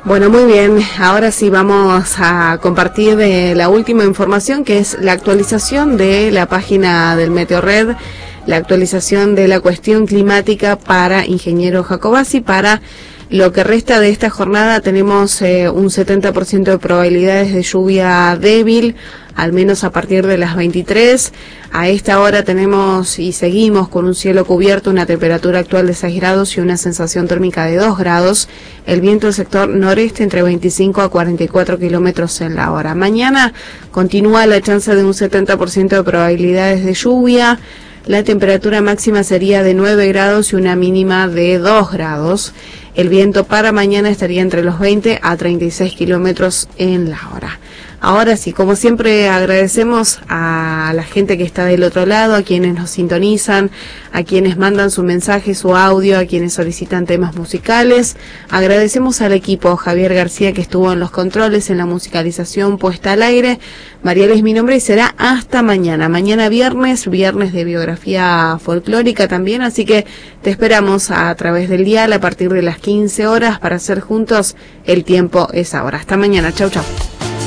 Bueno, muy bien. Ahora sí vamos a compartir la última información, que es la actualización de la página del Meteorred, la actualización de la cuestión climática para Ingeniero Jacobacci. Para lo que resta de esta jornada tenemos un 70% de probabilidades de lluvia débil, al menos a partir de las 23. A esta hora tenemos y seguimos con un cielo cubierto, una temperatura actual de 6 grados y una sensación térmica de 2 grados. El viento del sector noreste entre 25 a 44 kilómetros en la hora. Mañana continúa la chance de un 70% de probabilidades de lluvia. La temperatura máxima sería de 9 grados y una mínima de 2 grados. El viento para mañana estaría entre los 20 a 36 kilómetros en la hora. Ahora sí, como siempre, agradecemos a la gente que está del otro lado, a quienes nos sintonizan, a quienes mandan su mensaje, su audio, a quienes solicitan temas musicales. Agradecemos al equipo, Javier García, que estuvo en los controles, en la musicalización puesta al aire. Mariela es mi nombre y será hasta mañana. Mañana viernes de biografía folclórica también, así que te esperamos a través del dial a partir de las 15 horas para hacer juntos El Tiempo es Ahora. Hasta mañana, chau chau.